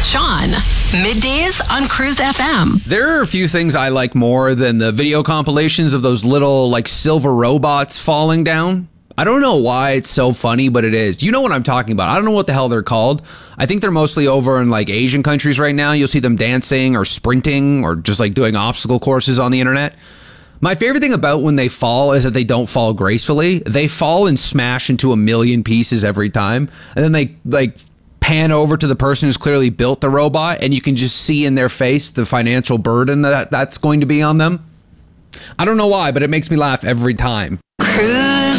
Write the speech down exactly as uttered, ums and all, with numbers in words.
Sean, middays on Cruise F M. There are a few things I like more than the video compilations of those little like silver robots falling down. I don't know why it's so funny, but it is. You know what I'm talking about. I don't know what the hell they're called. I think they're mostly over in like Asian countries right now. You'll see them dancing or sprinting or just like doing obstacle courses on the internet. My favorite thing about when they fall is that they don't fall gracefully. They fall and smash into a million pieces every time. And then they like pan over to the person who's clearly built the robot, and you can just see in their face the financial burden that that's going to be on them. I don't know why, but it makes me laugh every time. Cruise